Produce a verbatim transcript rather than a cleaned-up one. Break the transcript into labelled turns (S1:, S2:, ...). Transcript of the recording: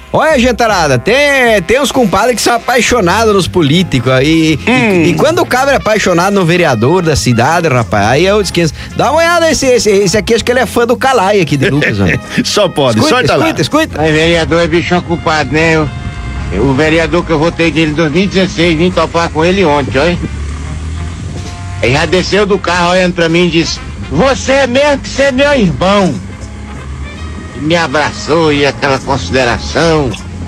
S1: Olha, gentarada, tem, tem uns compadres que são apaixonados nos políticos. E, hum. e, e quando o cabra é apaixonado no vereador da cidade, rapaz, aí eu esqueço. Dá uma olhada nesse esse, esse aqui, acho que ele é fã do Calai aqui de Lucas.
S2: Só pode,
S1: escuta,
S2: sorta
S1: escuta,
S2: lá.
S1: Escuta,
S3: Mas vereador é bicho ocupado, né? Eu, eu, o vereador que eu votei dele em dois mil e dezesseis, vim topar com ele ontem, olha. Ele já desceu do carro olhando pra mim e disse: você é mesmo que você é meu irmão. E me abraçou e aquela consideração.